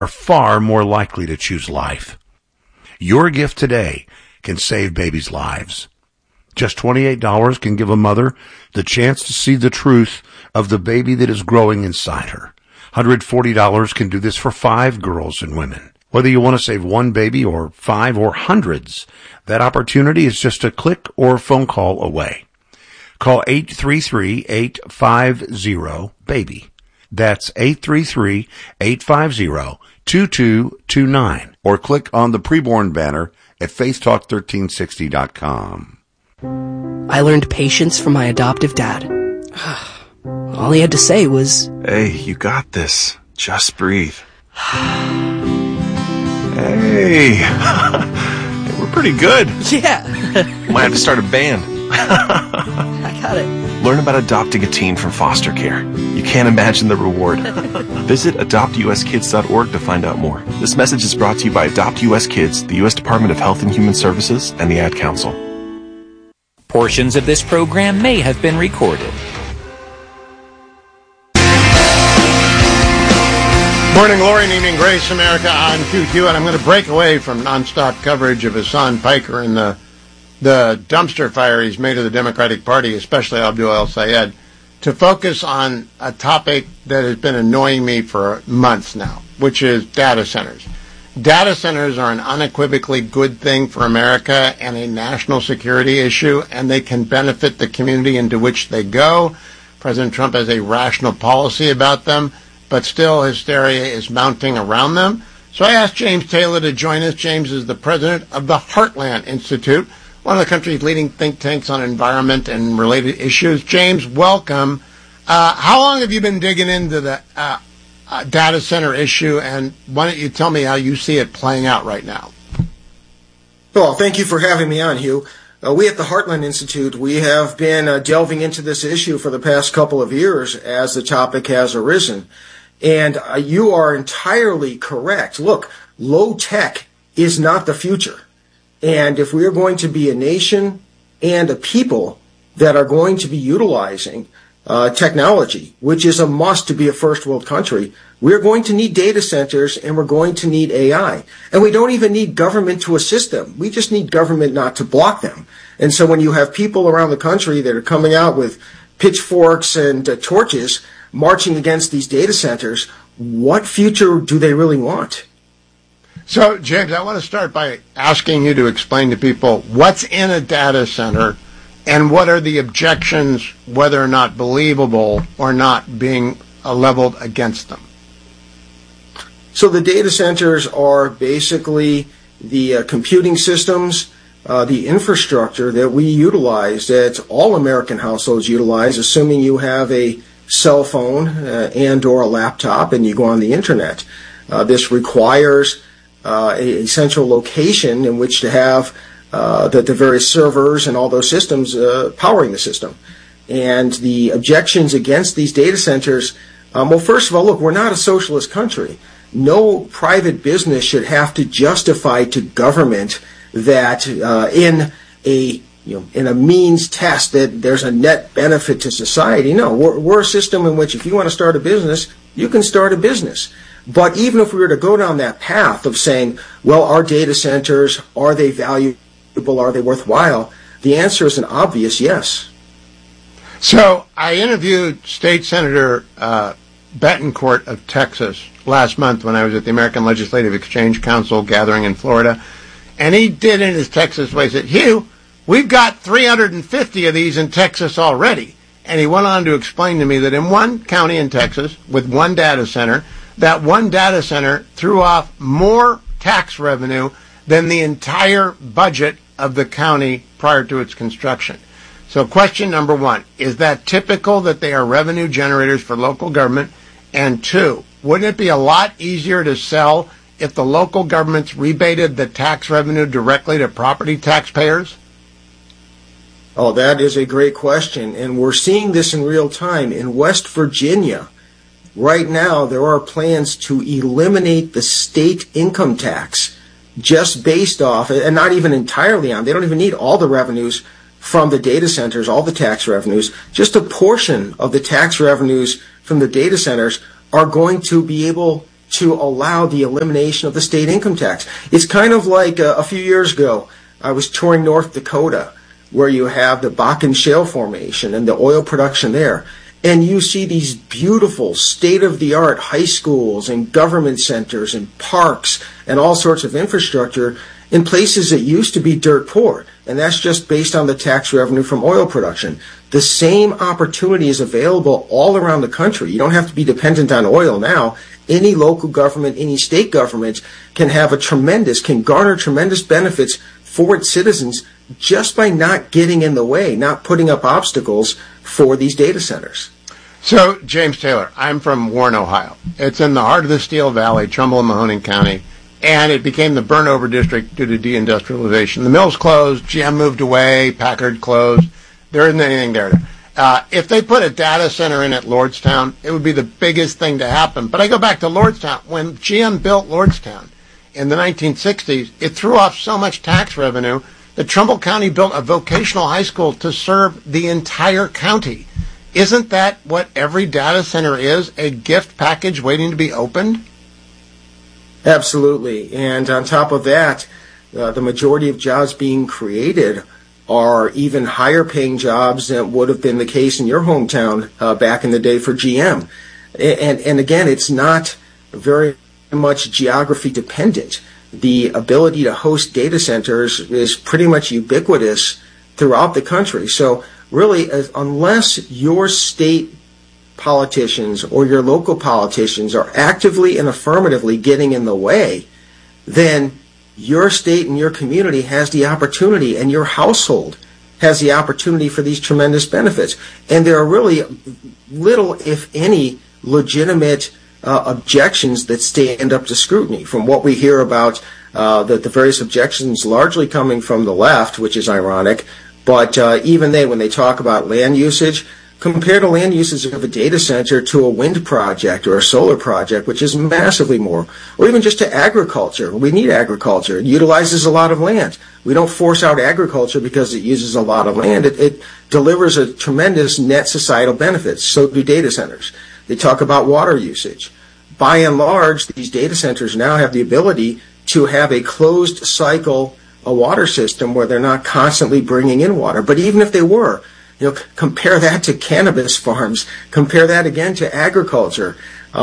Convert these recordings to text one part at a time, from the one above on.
are far more likely to choose life. Your gift today can save babies' lives. Just $28 can give a mother the chance to see the truth of the baby that is growing inside her. $140 can do this for 5 girls and women. Whether you want to save one baby or 5 or hundreds, that opportunity is just a click or phone call away. Call 833-850-BABY. That's 833-850-2229. Or click on the preborn banner at faithtalk1360.com. I learned patience from my adoptive dad. All he had to say was, "Hey, you got this. Just breathe." Hey, we're pretty good. Yeah. Might have to start a band. I got it. Learn about adopting a teen from foster care. You can't imagine the reward. Visit adoptuskids.org to find out more. This message is brought to you by Adopt US Kids, the U.S. Department of Health and Human Services, and the Ad Council. Portions of this program may have been recorded. Morning glory and evening grace, America on QQ, and I'm going to break away from nonstop coverage of Hassan Piker and the dumpster fire he's made of the Democratic Party, especially Abdul El-Sayed, to focus on a topic that has been annoying me for months now, which is data centers. Data centers are an unequivocally good thing for America and a national security issue, and they can benefit the community into which they go. President Trump has a rational policy about them, but still hysteria is mounting around them. So I asked James Taylor to join us. James is the president of the Heartland Institute, one of the country's leading think tanks on environment and related issues. James, welcome. How long have you been digging into the data center issue, and why don't you tell me how you see it playing out right now? Well, thank you for having me on, Hugh. We at the Heartland Institute, we have been delving into this issue for the past couple of years as the topic has arisen. And you are entirely correct. Look, low tech is not the future. And if we are going to be a nation and a people that are going to be utilizing technology, which is a must to be a first world country, we're going to need data centers and we're going to need AI. And we don't even need government to assist them. We just need government not to block them. And so when you have people around the country that are coming out with pitchforks and torches marching against these data centers, what future do they really want? So, James, I want to start by asking you to explain to people what's in a data center and what are the objections, whether or not believable or not, being leveled against them. So the data centers are basically the computing systems, the infrastructure that we utilize, that all American households utilize, assuming you have a cell phone and or a laptop and you go on the internet. This requires a central location in which to have the various servers and all those systems powering the system. And the objections against these data centers, well, first of all, look, we're not a socialist country. No private business should have to justify to government that in a means test that there's a net benefit to society. No, we're a system in which if you want to start a business, you can start a business. But even if we were to go down that path of saying, well, our data centers, are they valuable, are they worthwhile? The answer is an obvious yes. So I interviewed State Senator Betancourt of Texas last month when I was at the American Legislative Exchange Council gathering in Florida, and he did in his Texas way, he said, Hugh, we've got 350 of these in Texas already. And he went on to explain to me that in one county in Texas with one data center, that one data center threw off more tax revenue than the entire budget of the county prior to its construction. So question number one, is that typical that they are revenue generators for local government? And two, wouldn't it be a lot easier to sell if the local governments rebated the tax revenue directly to property taxpayers? Oh, that is a great question. And we're seeing this in real time. In West Virginia, right now, there are plans to eliminate the state income tax just based off, and not even entirely on, they don't even need all the revenues from the data centers, all the tax revenues. Just a portion of the tax revenues from the data centers are going to be able to allow the elimination of the state income tax. It's kind of like a few years ago, I was touring North Dakota, where you have the Bakken Shale Formation and the oil production there. And you see these beautiful state-of-the-art high schools and government centers and parks and all sorts of infrastructure in places that used to be dirt poor. And that's just based on the tax revenue from oil production. The same opportunity is available all around the country. You don't have to be dependent on oil now. Any local government, any state government can garner tremendous benefits for its citizens just by not getting in the way, not putting up obstacles for these data centers. So, James Taylor, I'm from Warren, Ohio. It's in the heart of the Steel Valley, Trumbull and Mahoning County, and it became the burn-over district due to deindustrialization. The mills closed, GM moved away, Packard closed. There isn't anything there. If they put a data center in at Lordstown, it would be the biggest thing to happen. But I go back to Lordstown. When GM built Lordstown in the 1960s, it threw off so much tax revenue that Trumbull County built a vocational high school to serve the entire county. Isn't that what every data center is, a gift package waiting to be opened? Absolutely. And on top of that, the majority of jobs being created are even higher paying jobs than would have been the case in your hometown back in the day for GM. And again, it's not very much geography dependent. The ability to host data centers is pretty much ubiquitous throughout the country. So really, unless your state politicians or your local politicians are actively and affirmatively getting in the way, then your state and your community has the opportunity, and your household has the opportunity for these tremendous benefits. And there are really little, if any, legitimate objections that stand up to scrutiny. From what we hear about the various objections largely coming from the left, which is ironic, but even when they talk about land usage, compare the land usage of a data center to a wind project or a solar project, which is massively more, or even just to agriculture. We need agriculture. It utilizes a lot of land. We don't force out agriculture because it uses a lot of land. It delivers a tremendous net societal benefits. So do data centers. They talk about water usage. By and large, these data centers now have the ability to have a closed cycle, a water system where they're not constantly bringing in water. But even if they were, compare that to cannabis farms. Compare that again to agriculture.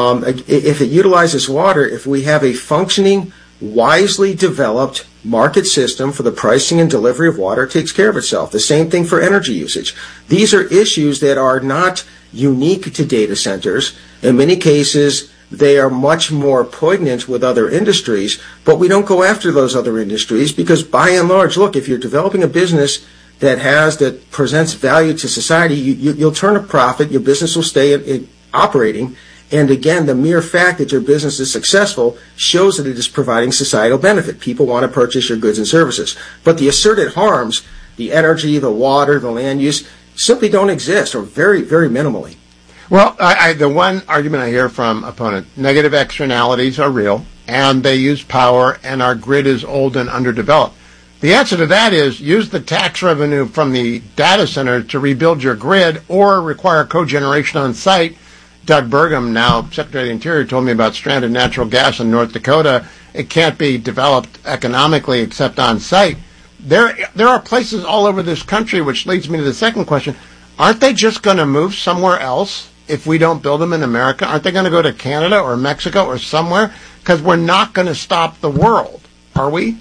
If it utilizes water, if we have a functioning, wisely developed market system for the pricing and delivery of water, it takes care of itself. The same thing for energy usage. These are issues that are not unique to data centers. In many cases, they are much more poignant with other industries, but we don't go after those other industries because by and large, look, if you're developing a business that presents value to society, you'll turn a profit, your business will stay operating, and again, the mere fact that your business is successful shows that it is providing societal benefit. People want to purchase your goods and services. But the asserted harms, the energy, the water, the land use, simply don't exist, or very, very minimally. Well, the one argument I hear from opponents, negative externalities are real, and they use power, and our grid is old and underdeveloped. The answer to that is use the tax revenue from the data center to rebuild your grid or require cogeneration on site. Doug Burgum, now Secretary of the Interior, told me about stranded natural gas in North Dakota. It can't be developed economically except on site. There are places all over this country, which leads me to the second question. Aren't they just going to move somewhere else if we don't build them in America? Aren't they going to go to Canada or Mexico or somewhere? Because we're not going to stop the world, are we?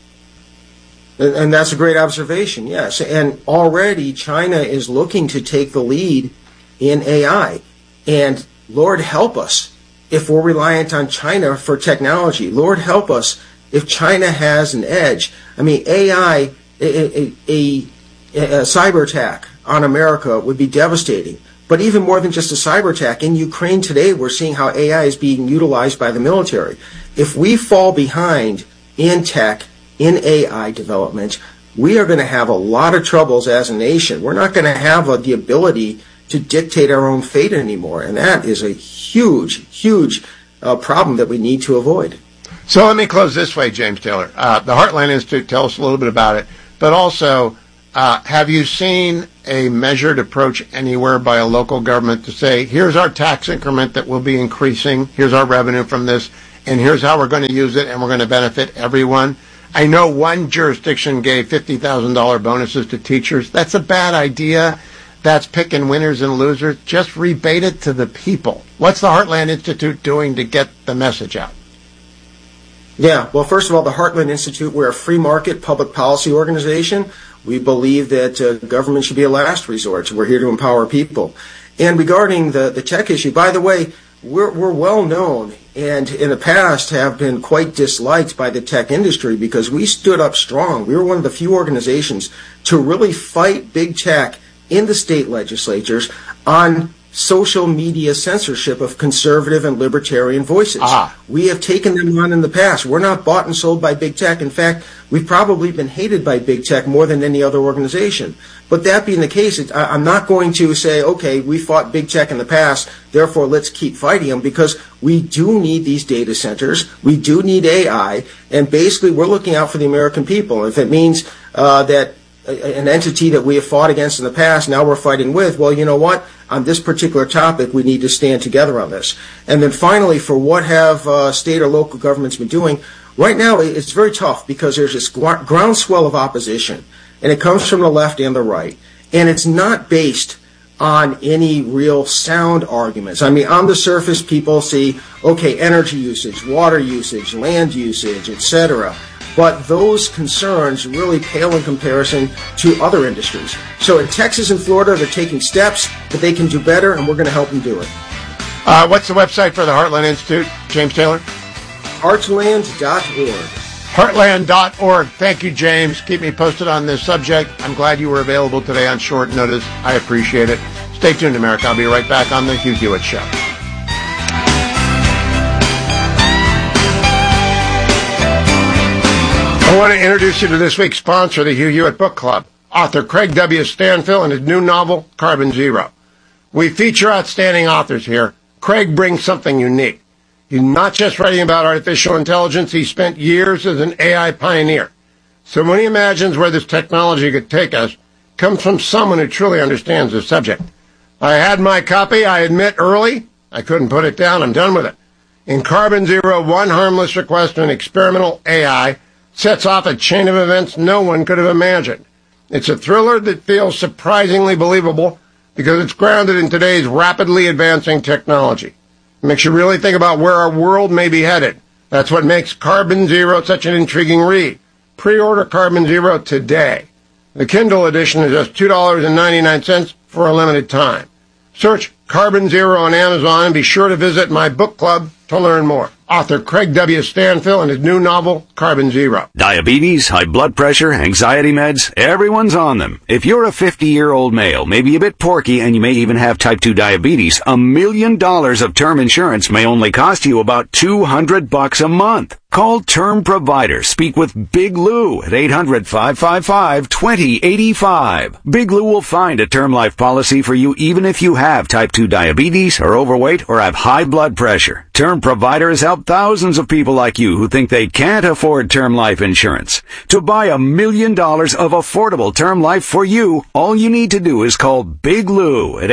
And that's a great observation, yes. And already China is looking to take the lead in AI. And Lord help us if we're reliant on China for technology. Lord help us if China has an edge. I mean, AI, a cyber attack on America would be devastating. But even more than just a cyber attack, in Ukraine today, we're seeing how AI is being utilized by the military. If we fall behind in tech, in AI development, we are going to have a lot of troubles as a nation. We're not going to have the ability to dictate our own fate anymore. And that is a huge, huge problem that we need to avoid. So let me close this way, James Taylor. The Heartland Institute, tell us a little bit about it, but also Have you seen a measured approach anywhere by a local government to say, here's our tax increment that will be increasing, here's our revenue from this, and here's how we're going to use it, and we're going to benefit everyone? I know one jurisdiction gave $50,000 bonuses to teachers. That's a bad idea. That's picking winners and losers. Just rebate it to the people. What's the Heartland Institute doing to get the message out? Yeah, well, first of all, the Heartland Institute, we're a free market public policy organization. We believe that government should be a last resort, so we're here to empower people. And regarding the tech issue, by the way, we're well known and in the past have been quite disliked by the tech industry because we stood up strong. We were one of the few organizations to really fight big tech in the state legislatures on social media censorship of conservative and libertarian voices. We have taken them on in the past. We're not bought and sold by big tech. In fact, we've probably been hated by big tech more than any other organization. But that being the case, I'm not going to say, okay, we fought big tech in the past, therefore let's keep fighting them, because we do need these data centers. We do need AI. And basically, we're looking out for the American people. If it means that an entity that we have fought against in the past, now we're fighting with, well, you know what? On this particular topic, we need to stand together on this. And then finally, for what have state or local governments been doing, right now it's very tough because there's this groundswell of opposition, and it comes from the left and the right. And it's not based on any real sound arguments. I mean, on the surface, people see, okay, energy usage, water usage, land usage, etc., but those concerns really pale in comparison to other industries. So in Texas and Florida, they're taking steps, but they can do better, and we're going to help them do it. What's the website for the Heartland Institute, James Taylor? Heartland.org. Heartland.org. Thank you, James. Keep me posted on this subject. I'm glad you were available today on short notice. I appreciate it. Stay tuned, America. I'll be right back on The Hugh Hewitt Show. I want to introduce you to this week's sponsor, the Hugh Hewitt Book Club, author Craig W. Stanfill and his new novel, Carbon Zero. We feature outstanding authors here. Craig brings something unique. He's not just writing about artificial intelligence. He spent years as an AI pioneer. So when he imagines where this technology could take us, it comes from someone who truly understands the subject. I had my copy, I admit, early. I couldn't put it down. I'm done with it. In Carbon Zero, one harmless request to an experimental AI sets off a chain of events no one could have imagined. It's a thriller that feels surprisingly believable because it's grounded in today's rapidly advancing technology. It makes you really think about where our world may be headed. That's what makes Carbon Zero such an intriguing read. Pre-order Carbon Zero today. The Kindle edition is just $2.99 for a limited time. Search Carbon Zero on Amazon and be sure to visit my book club to learn more. Author Craig W. Stanfill and his new novel, Carbon Zero. Diabetes, high blood pressure, anxiety meds, everyone's on them. If you're a 50-year-old male, maybe a bit porky, and you may even have type 2 diabetes, $1 million of term insurance may only cost you about $200 a month. Call Term Provider. Speak with Big Lou at 800-555-2085. Big Lou will find a term life policy for you even if you have type 2 diabetes, are overweight, or have high blood pressure. Term Provider has helped thousands of people like you who think they can't afford term life insurance. To buy $1 million of affordable term life for you, all you need to do is call Big Lou at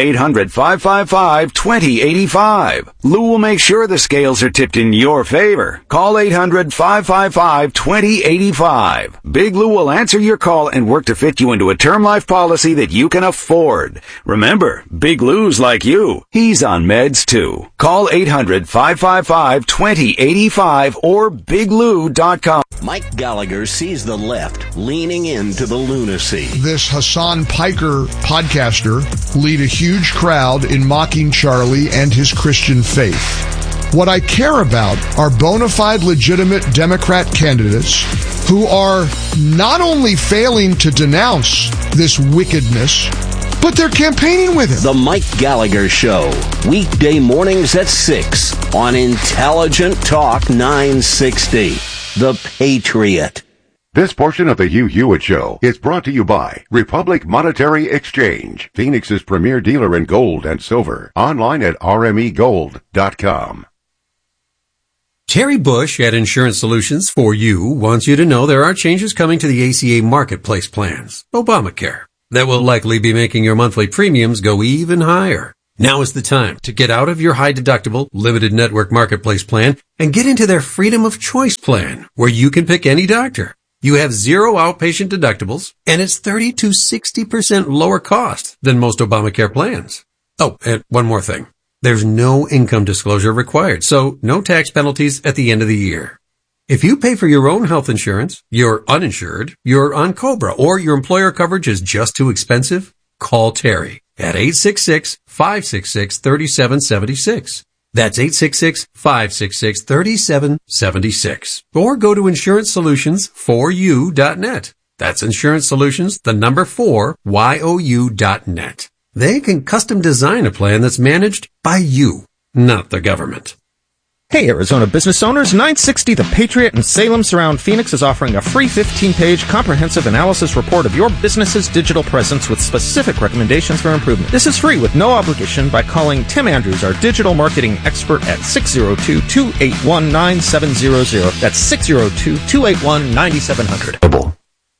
800-555-2085. Lou will make sure the scales are tipped in your favor. Call 800-555-2085. Big Lou will answer your call and work to fit you into a term life policy that you can afford. Remember, Big Lou's like you. He's on meds too. Call 800-555-2085 or biglou.com. Mike Gallagher sees the left leaning into the lunacy. This Hassan Piker podcaster lead a huge crowd in mocking Charlie and his Christian faith. What I care about are bona fide legitimate Democrat candidates who are not only failing to denounce this wickedness, but they're campaigning with it. The Mike Gallagher Show, weekday mornings at 6 on Intelligent Talk 960. The Patriot. This portion of the Hugh Hewitt Show is brought to you by Republic Monetary Exchange, Phoenix's premier dealer in gold and silver. Online at rmegold.com. Terry Bush at Insurance Solutions for You wants you to know there are changes coming to the ACA Marketplace plans, Obamacare, that will likely be making your monthly premiums go even higher. Now is the time to get out of your high-deductible, limited network marketplace plan and get into their Freedom of Choice plan, where you can pick any doctor. You have 0 outpatient deductibles, and it's 30 to 60% lower cost than most Obamacare plans. Oh, and one more thing. There's no income disclosure required, so no tax penalties at the end of the year. If you pay for your own health insurance, you're uninsured, you're on COBRA, or your employer coverage is just too expensive, call Terry at 866-566-3776. That's 866-566-3776. Or go to InsuranceSolutionsForYou.net. That's Insurance Solutions, the number 4YOU.net. They can custom design a plan that's managed by you, not the government. Hey, Arizona business owners, 960 The Patriot in Salem Surround Phoenix is offering a free 15-page comprehensive analysis report of your business's digital presence with specific recommendations for improvement. This is free with no obligation by calling Tim Andrews, our digital marketing expert, at 602-281-9700. That's 602-281-9700.